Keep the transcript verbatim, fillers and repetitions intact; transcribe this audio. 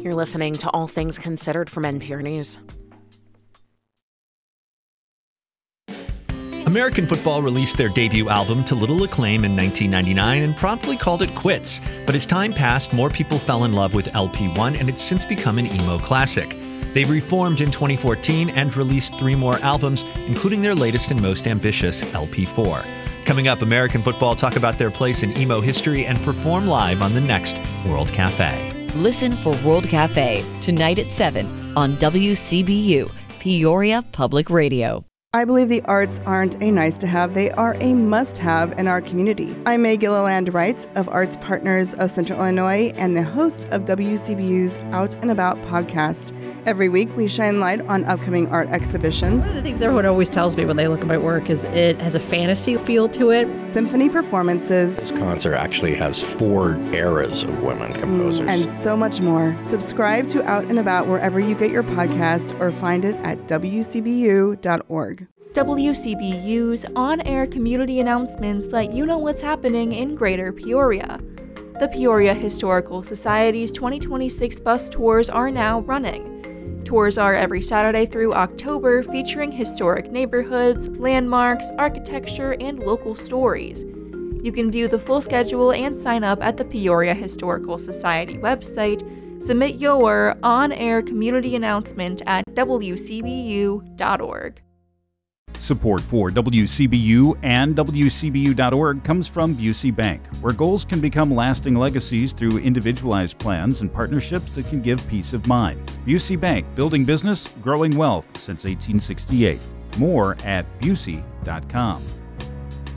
You're listening to All Things Considered from N P R News. American football released their debut album to little acclaim in nineteen ninety-nine and promptly called it quits. But as time passed, more people fell in love with L P one, and it's since become an emo classic. They reformed in twenty fourteen and released three more albums, including their latest and most ambitious, L P four. Coming up, American football talk about their place in emo history and perform live on the next World Cafe. Listen for World Cafe tonight at seven on W C B U, Peoria Public Radio. I believe the arts aren't a nice to have, they are a must have in our community. I'm May Gilliland Wright of Arts Partners of Central Illinois and the host of W C B U's Out and About podcast. Every week we shine light on upcoming art exhibitions. One of the things everyone always tells me when they look at my work is it has a fantasy feel to it. Symphony performances. This concert actually has four eras of women composers. And so much more. Subscribe to Out and About wherever you get your podcast or find it at W C B U dot org. W C B U's on-air community announcements let you know what's happening in Greater Peoria. The Peoria Historical Society's twenty twenty-six bus tours are now running. Tours are every Saturday through October, featuring historic neighborhoods, landmarks, architecture, and local stories. You can view the full schedule and sign up at the Peoria Historical Society website. Submit your on-air community announcement at W C B U dot org. Support for W C B U and W C B U dot org comes from Busey Bank, where goals can become lasting legacies through individualized plans and partnerships that can give peace of mind. Busey Bank, building business, growing wealth since eighteen sixty-eight. More at Busey dot com.